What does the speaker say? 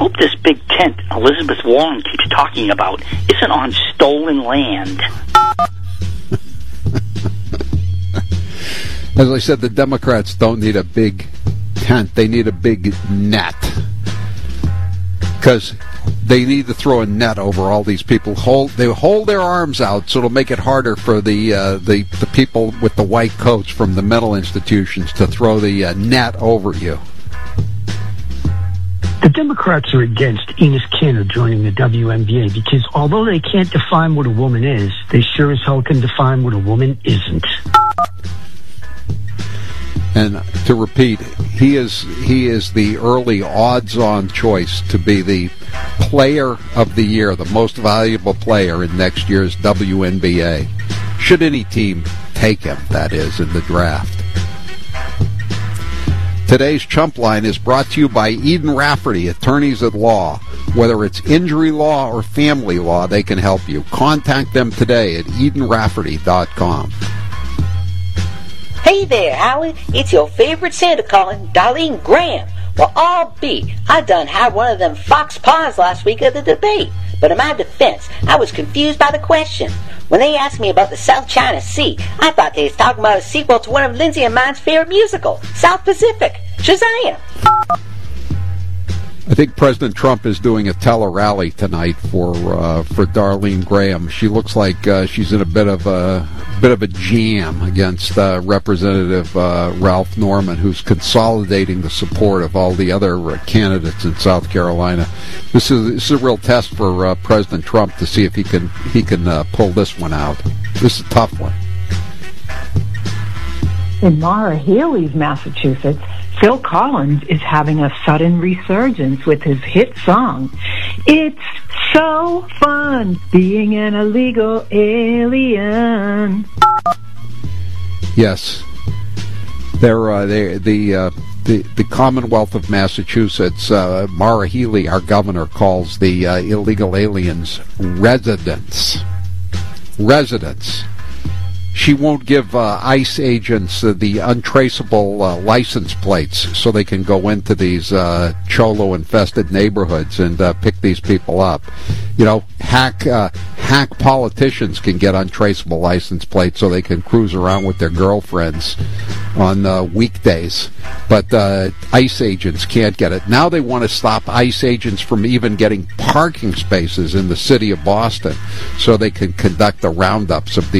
hope this big tent Elizabeth Warren keeps talking about isn't on stolen land. As I said, the Democrats don't need a big tent. They need a big net. Because they need to throw a net over all these people. They hold their arms out, so it'll make it harder for the people with the white coats from the mental institutions to throw the net over you. The Democrats are against Enos Kanter joining the WNBA because although they can't define what a woman is, they sure as hell can define what a woman isn't. And to repeat, he is the early odds-on choice to be the player of the year, the most valuable player in next year's WNBA. Should any team take him, that is, in the draft. Today's Chump Line is brought to you by Eden Rafferty, attorneys at law. Whether it's injury law or family law, they can help you. Contact them today at EdenRafferty.com. Hey there, Howard. It's your favorite Santa calling, Darlene Graham. Well, I'll be. I done had one of them fox pies last week at the debate. But in my defense, I was confused by the question. When they asked me about the South China Sea, I thought they was talking about a sequel to one of Lindsay and mine's favorite musical, South Pacific. Shazam! I think President Trump is doing a tele-rally tonight for Darlene Graham. She looks like she's in a bit of a jam against Representative Ralph Norman, who's consolidating the support of all the other candidates in South Carolina. This is a real test for President Trump to see if he can pull this one out. This is a tough one. In Maura Healey's Massachusetts, Phil Collins is having a sudden resurgence with his hit song, It's So Fun Being an Illegal Alien. Yes. The Commonwealth of Massachusetts, Maura Healey, our governor, calls the illegal aliens residents. She won't give ICE agents the untraceable license plates so they can go into these cholo-infested neighborhoods and pick these people up. You know, hack politicians can get untraceable license plates so they can cruise around with their girlfriends on weekdays. But ICE agents can't get it. Now they want to stop ICE agents from even getting parking spaces in the city of Boston so they can conduct the roundups of the